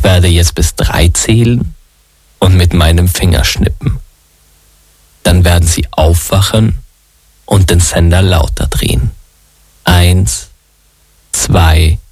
Ich werde jetzt bis 3 zählen und mit meinem Finger schnippen. Dann werden Sie aufwachen und den Sender lauter drehen. 1, 2,